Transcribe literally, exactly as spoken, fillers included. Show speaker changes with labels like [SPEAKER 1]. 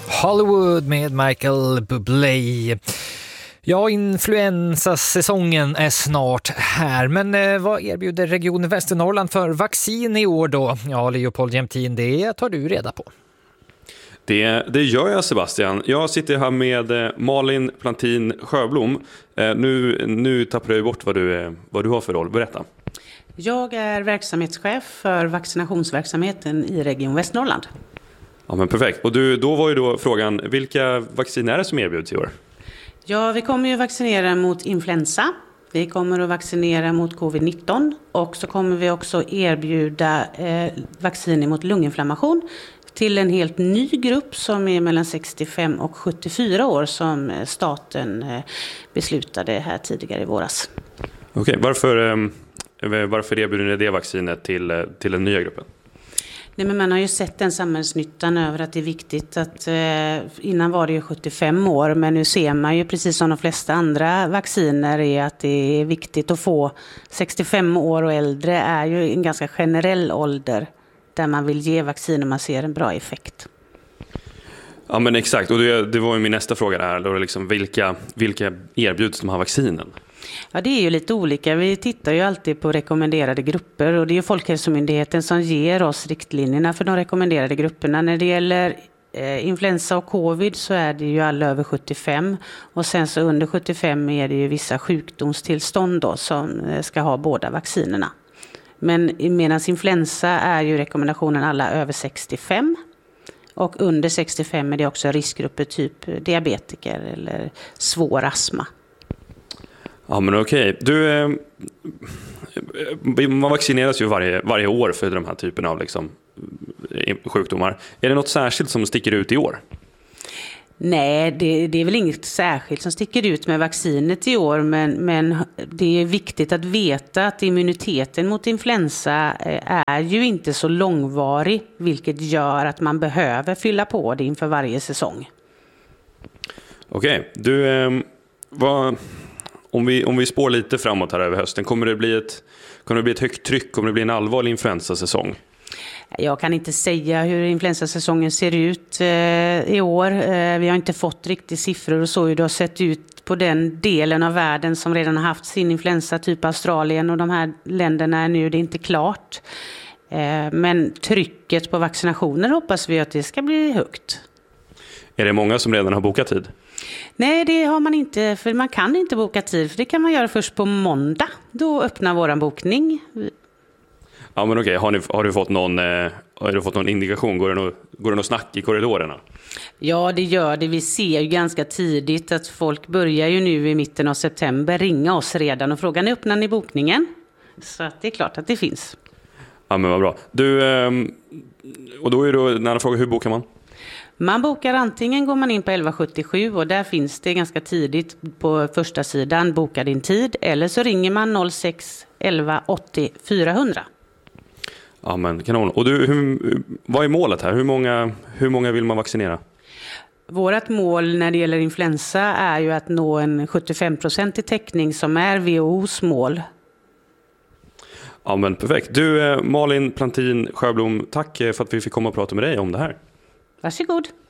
[SPEAKER 1] Hollywood med Michael Bublé. Ja, influensasäsongen är snart här, men eh, vad erbjuder Region Västernorrland för vaccin i år då? Ja, Leopold Jämtin, det tar du reda på.
[SPEAKER 2] Det, det gör jag, Sebastian. Jag sitter här med Malin Plantin Sjöblom. Eh, nu, nu tappar jag bort vad du, vad du har för roll. Berätta.
[SPEAKER 3] Jag är verksamhetschef för vaccinationsverksamheten i Region Västernorrland.
[SPEAKER 2] Ja, men perfekt. Och du, då var ju då frågan, vilka vacciner är det som erbjuds i år?
[SPEAKER 3] Ja, vi kommer ju vaccinera mot influensa. Vi kommer att vaccinera mot covid nitton. Och så kommer vi också erbjuda eh, vaccin mot lunginflammation till en helt ny grupp som är mellan sextiofem och sjuttiofyra år som staten eh, beslutade här tidigare i våras.
[SPEAKER 2] Okej, varför, eh, varför erbjuder ni det vaccinet till, till den nya gruppen?
[SPEAKER 3] Nej, men man har ju sett den samhällsnyttan över att det är viktigt att eh, innan var det ju sjuttiofem år, men nu ser man ju precis som de flesta andra vacciner är att det är viktigt att få sextiofem år och äldre är ju en ganska generell ålder där man vill ge vaccin och man ser en bra effekt.
[SPEAKER 2] Ja, men exakt, och det, det var ju min nästa fråga där, då liksom, vilka, vilka erbjuds de här vaccinen?
[SPEAKER 3] Ja, det är ju lite olika. Vi tittar ju alltid på rekommenderade grupper och det är ju Folkhälsomyndigheten som ger oss riktlinjerna för de rekommenderade grupperna. När det gäller eh, influensa och covid så är det ju alla över sjuttiofem och sen så under sjuttiofem är det ju vissa sjukdomstillstånd då som eh, ska ha båda vaccinerna. Men medan influensa är ju rekommendationen alla över sextiofem och under sextiofem är det också riskgrupper typ diabetiker eller svår astma.
[SPEAKER 2] Ja, men okej. Du, eh, man vaccineras ju varje, varje år för de här typen av liksom, sjukdomar. Är det något särskilt som sticker ut i år?
[SPEAKER 3] Nej, det, det är väl inget särskilt som sticker ut med vaccinet i år, men, men det är viktigt att veta att immuniteten mot influensa är ju inte så långvarig, vilket gör att man behöver fylla på det inför varje säsong.
[SPEAKER 2] Okej, du, eh, vad... Om vi, om vi spår lite framåt här över hösten, kommer det bli ett, kommer det bli ett högt tryck? Kommer det bli en allvarlig influensasäsong?
[SPEAKER 3] Jag kan inte säga hur influensasäsongen ser ut eh, i år. Eh, vi har inte fått riktigt siffror och så hur det har sett ut på den delen av världen som redan har haft sin influensa, typ Australien och de här länderna är nu det är inte klart. Eh, men trycket på vaccinationer hoppas vi att det ska bli högt.
[SPEAKER 2] Är det många som redan har bokat tid?
[SPEAKER 3] Nej, det har man inte, för man kan inte boka tid, för det kan man göra först på måndag. Då öppnar våran bokning.
[SPEAKER 2] Ja, men okej, har, ni, har du fått någon, eh, har du fått någon indikation? Går det något, går det något snack i korridorerna?
[SPEAKER 3] Ja, det gör det. Vi ser ju ganska tidigt att folk börjar ju nu i mitten av september ringa oss redan och fråga, när öppnar ni bokningen? Så att det är klart att det finns.
[SPEAKER 2] Ja, men vad bra. Du, eh, och då är det en annan fråga, hur bokar man?
[SPEAKER 3] Man bokar antingen går man in på elva sjuttiosju och där finns det ganska tidigt på första sidan boka din tid, eller så ringer man noll sex elva åttio fyrahundra.
[SPEAKER 2] Ja, men kanon. Och du, hur, vad är målet här? Hur många, hur många vill man vaccinera?
[SPEAKER 3] Vårt mål när det gäller influensa är ju att nå en sjuttiofem procent i täckning som är W H O:s mål.
[SPEAKER 2] Ja, men perfekt. Du, Malin Plantin Sjöblom, tack för att vi fick komma och prata med dig om det här.
[SPEAKER 3] Varsågod.